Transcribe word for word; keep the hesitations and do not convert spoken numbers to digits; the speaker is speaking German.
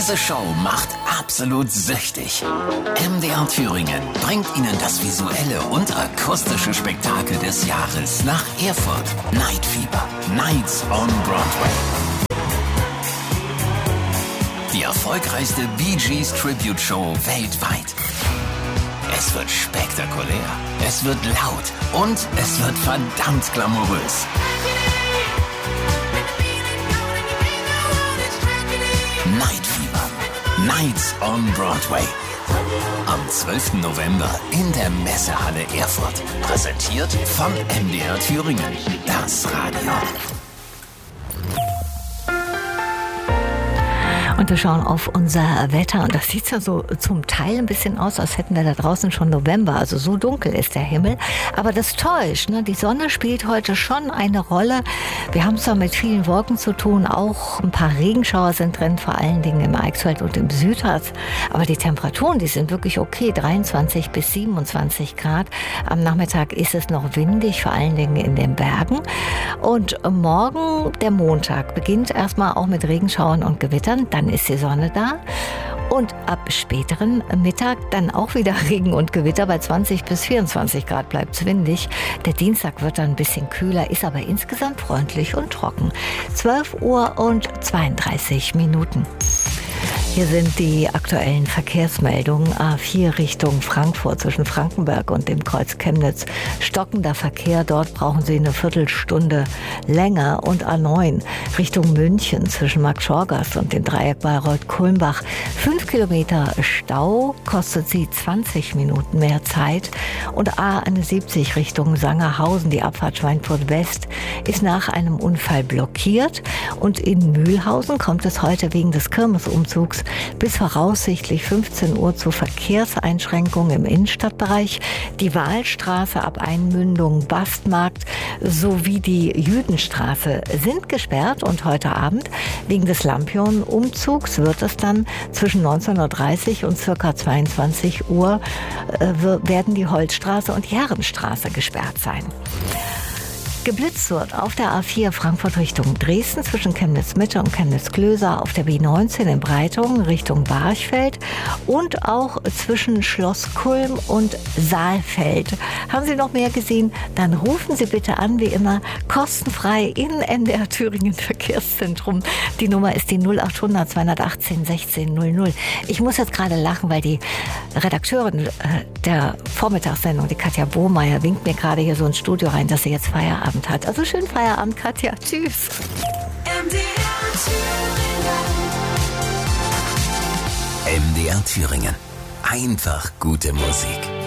Diese Show macht absolut süchtig. M D R Thüringen bringt Ihnen das visuelle und akustische Spektakel des Jahres nach Erfurt. Night Fever, Nights on Broadway. Die erfolgreichste Bee Gees Tribute Show weltweit. Es wird spektakulär, es wird laut und es wird verdammt glamourös. Night Fever, Nights on Broadway. Am zwölften November in der Messehalle Erfurt. Präsentiert von M D R Thüringen, das Radio. Und wir schauen auf unser Wetter und das sieht ja so zum Teil ein bisschen aus, als hätten wir da draußen schon November, also so dunkel ist der Himmel. Aber das täuscht, ne? Die Sonne spielt heute schon eine Rolle. Wir haben es zwar mit vielen Wolken zu tun, auch ein paar Regenschauer sind drin, vor allen Dingen im Eichsfeld und im Südharz. Aber die Temperaturen, die sind wirklich okay, dreiundzwanzig bis siebenundzwanzig Grad. Am Nachmittag ist es noch windig, vor allen Dingen in den Bergen. Und morgen, der Montag, beginnt erstmal auch mit Regenschauern und Gewittern. Dann ist die Sonne da und ab späteren Mittag dann auch wieder Regen und Gewitter. Bei zwanzig bis vierundzwanzig Grad bleibt es windig. Der Dienstag wird dann ein bisschen kühler, ist aber insgesamt freundlich und trocken. zwölf Uhr und zweiunddreißig Minuten. Hier sind die aktuellen Verkehrsmeldungen. A vier Richtung Frankfurt zwischen Frankenberg und dem Kreuz Chemnitz. Stockender Verkehr, dort brauchen Sie eine Viertelstunde länger. Und A neun Richtung München zwischen Marktschorgast und dem Dreieck Bayreuth-Kulmbach. Fünf Kilometer Stau, kostet Sie zwanzig Minuten mehr Zeit. Und A einundsiebzig Richtung Sangerhausen, die Abfahrt Schweinfurt West, ist nach einem Unfall blockiert. Und in Mühlhausen kommt es heute wegen des Kirmesumzugs bis voraussichtlich fünfzehn Uhr zu Verkehrseinschränkungen im Innenstadtbereich. Die Wahlstraße ab Einmündung Bastmarkt sowie die Jüdenstraße sind gesperrt und heute Abend wegen des Lampion-Umzugs wird es dann zwischen neunzehn Uhr dreißig und ca. zweiundzwanzig Uhr äh, werden die Holzstraße und die Herrenstraße gesperrt sein. Geblitzt wird auf der A vier Frankfurt Richtung Dresden zwischen Chemnitz-Mitte und Chemnitz-Klöser, auf der B neunzehn in Breitungen Richtung Barchfeld und auch zwischen Schloss Kulm und Saalfeld. Haben Sie noch mehr gesehen? Dann rufen Sie bitte an, wie immer, kostenfrei in M D R Thüringen Verkehrszentrum. Die Nummer ist die null achthundert zweihundertachtzehn sechzehn null null. Ich muss jetzt gerade lachen, weil die Redakteurin äh, der Vormittagssendung, die Katja Bohmeier, winkt mir gerade hier so ins Studio rein, dass sie jetzt Feierabend hat. Also schönen Feierabend, Katja. Tschüss. M D R Thüringen. M D R Thüringen. Einfach gute Musik.